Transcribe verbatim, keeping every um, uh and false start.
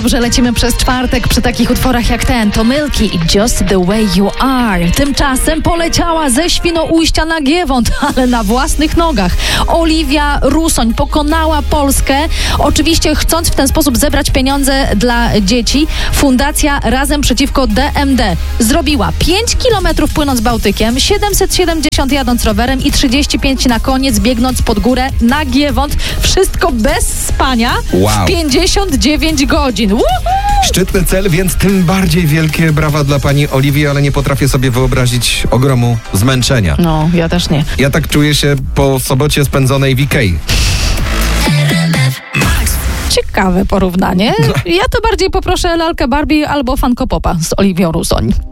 dobrze lecimy przez czwartek przy takich utworach jak ten. To Milky i Just the Way You Are. Tymczasem poleciała ze Świnoujścia na Giewont, ale na własnych nogach. Oliwia Rusoń pokonała Polskę, oczywiście chcąc w ten sposób zebrać pieniądze dla dzieci. Fundacja Razem Przeciwko D M D zrobiła pięć kilometrów płynąc Bałtykiem, siedemset siedemdziesiąt jadąc rowerem i trzydzieści pięć na koniec biegnąc pod górę na Giewont. Wszystko bez spania. Wow. W pięćdziesiąt dziewięć godzin. Woohoo! Szczytny cel, więc tym bardziej wielkie brawa dla pani Oliwii, ale nie potrafię sobie wyobrazić ogromu zmęczenia. No, ja też nie. Ja tak czuję się po sobocie spędzonej w Ikei. Ciekawe porównanie. Ja to bardziej poproszę lalkę Barbie albo Funko Popa z Oliwią Rusoń.